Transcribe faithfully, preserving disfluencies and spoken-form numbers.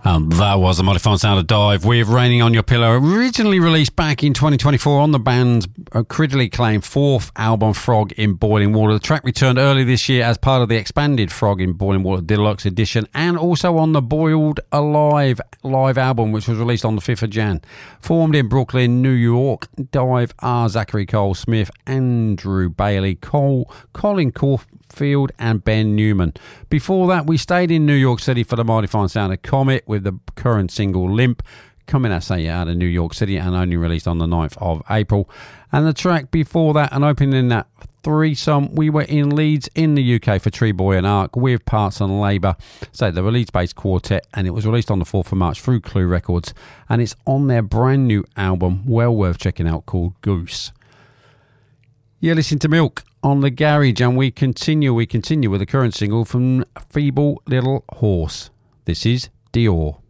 And that was the modified sound of Dive with Raining on Your Pillow, originally released back in twenty twenty-four on the band's critically acclaimed fourth album, Frog in Boiling Water. The track returned early this year as part of the expanded Frog in Boiling Water Deluxe Edition, and also on the Boiled Alive live album, which was released on the fifth of January. Formed in Brooklyn, New York, Dive are Zachary Cole Smith, Andrew Bailey, Cole, Colin Caulfield and Ben Newman. Before that, we stayed in New York City for the Mighty Fine Sound of Comet with the current single Limp, coming out, say, out of New York City and only released on the ninth of April. And the track before that, and opening that threesome, we were in Leeds in the U K for Tree Boy and Ark with Parts and Labour, so the Leeds-based quartet, and it was released on the fourth of March through Clue Records, and it's on their brand new album, well worth checking out, called Goose. You're listening to Milk on The Garage, and we continue, we continue with the current single from Feeble Little Horse. This is Dior.